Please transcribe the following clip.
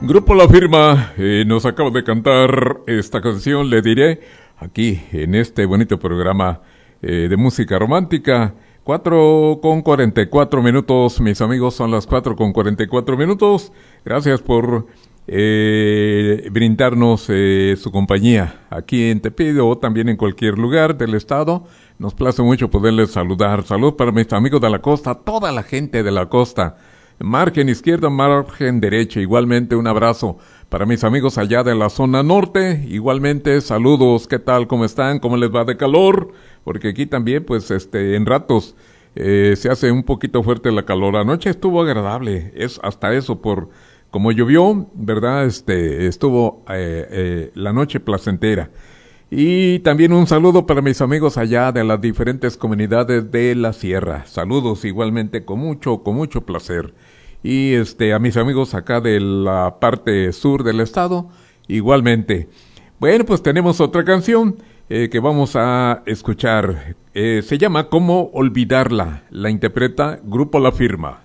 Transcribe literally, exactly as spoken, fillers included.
Grupo La Firma eh, nos acaba de cantar esta canción, le diré, aquí en este bonito programa eh, de música romántica. Cuatro con cuarenta y cuatro minutos, mis amigos, son las cuatro con cuarenta y cuatro minutos. Gracias por eh, brindarnos eh, su compañía aquí en Tepido o también en cualquier lugar del estado. Nos place mucho poderles saludar. Salud para mis amigos de la costa, toda la gente de la costa. Margen izquierda, margen derecha, igualmente un abrazo para mis amigos allá de la zona norte, igualmente saludos, ¿qué tal? ¿Cómo están? ¿Cómo les va de calor? Porque aquí también, pues, este, en ratos eh, se hace un poquito fuerte la calor. Anoche estuvo agradable, es hasta eso, por como llovió, ¿verdad? Este, estuvo eh, eh, la noche placentera. Y también un saludo para mis amigos allá de las diferentes comunidades de la sierra. Saludos igualmente con mucho, con mucho placer. Y este, a mis amigos acá de la parte sur del estado, igualmente. Bueno, pues tenemos otra canción eh, que vamos a escuchar. Eh, se llama ¿Cómo olvidarla? La interpreta Grupo La Firma.